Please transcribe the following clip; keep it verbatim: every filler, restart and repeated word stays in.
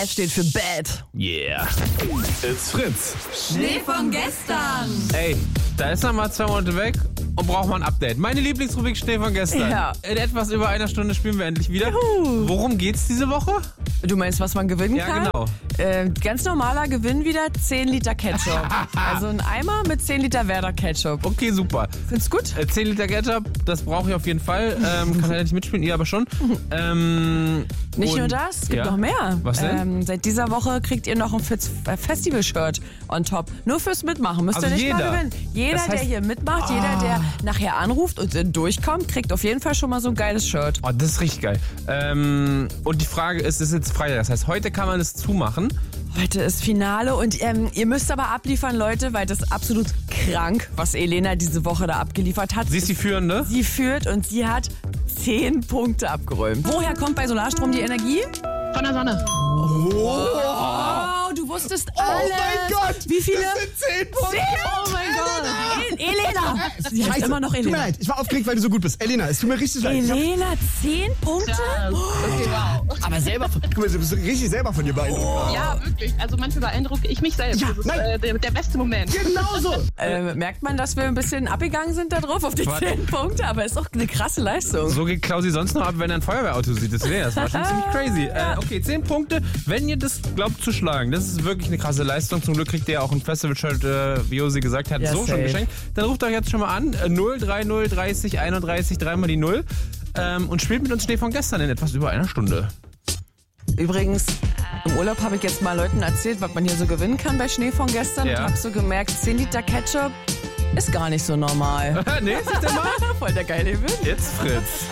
B steht für Bad. Yeah. It's Fritz. Schnee von gestern. Ey, da ist noch mal zwei Monate weg und braucht mal ein Update. Meine Lieblingsrubrik Schnee von gestern. Ja. In etwas über einer Stunde spielen wir endlich wieder. Juhu. Worum geht's diese Woche? Du meinst, was man gewinnen Ja, kann? genau. Äh, ganz normaler Gewinn wieder zehn Liter Ketchup. Also ein Eimer mit zehn Liter Werder Ketchup. Okay, super. Findest du gut? Äh, zehn Liter Ketchup, das brauche ich auf jeden Fall. Ähm, kann leider nicht mitspielen, ihr aber schon. Ähm, Nicht und- nur das, es gibt ja. noch mehr. Was denn? Ähm, seit dieser Woche kriegt ihr noch ein Fitz- äh, Festival-Shirt on top. Nur fürs Mitmachen. Müsst ihr Also nicht mal jeder? gewinnen. Jeder, Das heißt- der hier mitmacht, jeder, der nachher anruft und äh, durchkommt, kriegt auf jeden Fall schon mal so ein geiles Shirt. Oh, das ist richtig geil. Ähm, und die Frage ist, es ist jetzt Freitag, das heißt, heute kann man es zumachen. Heute ist Finale und ähm, ihr müsst aber abliefern, Leute, weil das ist absolut krank, was Elena diese Woche da abgeliefert hat. Sie ist die Führende. Sie führt und sie hat zehn Punkte abgeräumt. Woher kommt bei Solarstrom die Energie? Von der Sonne. Oh, du wusstest alles. Oh mein Gott! Wie viele? Das sind zehn Punkte! Oh mein Gott! El- Elena! Sie heißt Scheiße. immer noch Tut mir Elena. leid, ich war aufgeregt, weil du so gut bist. Elena, es tut mir richtig leid. Ich hab, Elena, zehn Punkte? Okay, wow. aber selber, von- guck mal, du bist richtig selber von dir beeindruckt. Ja, wirklich. Also manchmal beeindrucke ich mich selbst. Ja, das ist nein. äh, der, der beste Moment. Genau so! Äh, merkt man, dass wir ein bisschen abgegangen sind da drauf auf die Warte. zehn Punkte, aber ist auch eine krasse Leistung. So geht Klausi sonst noch ab, wenn er ein Feuerwehrauto sieht. Das, das war schon ziemlich crazy. Äh, okay, zehn Punkte. Wenn ihr das glaubt zu schlagen, das ist wirklich eine krasse Leistung. Zum Glück kriegt ihr auch ein Festival-Shirt, äh, wie Josi gesagt hat, Ja, so schon safe. geschenkt. Dann ruft euch jetzt schon mal an. Äh, null drei null dreißig einunddreißig, dreimal die null. Ähm, und spielt mit uns Schnee von gestern in etwas über einer Stunde. Übrigens, im Urlaub habe ich jetzt mal Leuten erzählt, was man hier so gewinnen kann bei Schnee von gestern. Ja. Und habe so gemerkt, zehn Liter Ketchup ist gar nicht so normal. nee, siehst du mal? Voll der geile Gewinn. Jetzt Fritz.